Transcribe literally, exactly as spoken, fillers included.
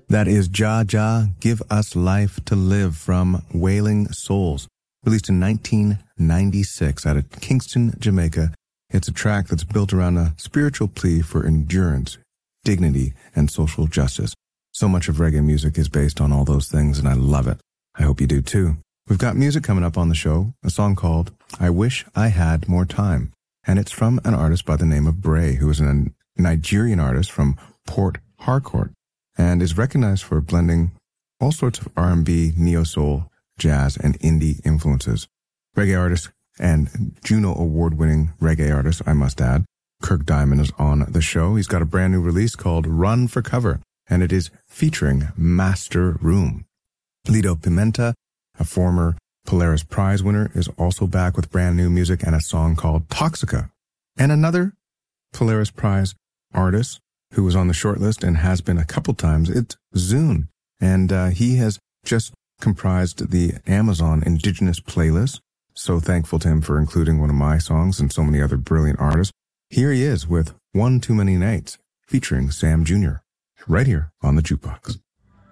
That is Jah Jah, Give Us Life to Live from Wailing Souls, released in nineteen ninety-six out of Kingston, Jamaica. It's a track that's built around a spiritual plea for endurance, dignity, and social justice. So much of reggae music is based on all those things, and I love it. I hope you do too. We've got music coming up on the show, a song called I Wish I Had More Time, and it's from an artist by the name of Bray, who is a Nigerian artist from Port Harcourt, and is recognized for blending all sorts of R and B, neo-soul, jazz, and indie influences. Reggae artist and Juno Award-winning reggae artist, I must add, Kirk Diamond is on the show. He's got a brand new release called Run for Cover, and it is featuring Master Room. Lido Pimenta, a former Polaris Prize winner, is also back with brand new music and a song called Toxica. And another Polaris Prize artist who was on the shortlist and has been a couple times, it's Zune. And uh, he has just comprised the Amazon Indigenous playlist. So thankful to him for including one of my songs and so many other brilliant artists. Here he is with One Too Many Nights, featuring Sam Junior, right here on the Jukebox.